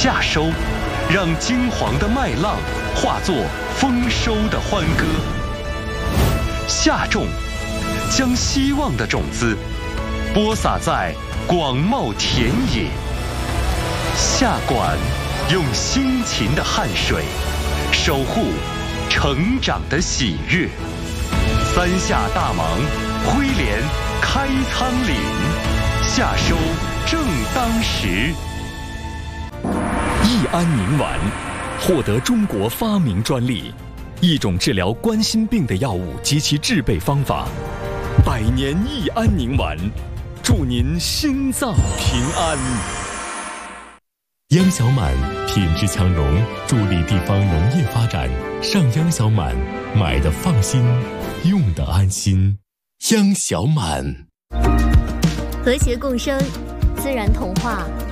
夏收，让金黄的麦浪化作丰收的欢歌。夏种，将希望的种子播撒在广袤田野。夏管，用辛勤的汗水守护成长的喜悦。三夏大忙，挥镰开仓廪，夏收正当时。 益安宁丸获得中国发明专利，一种治疗冠心病的药物及其制备方法。百年益安宁丸，祝您心脏平安。 央小满品质强农，助力地方农业发展。上央小满，买的放心，用的安心。央小满， 和谐共生，自然童话。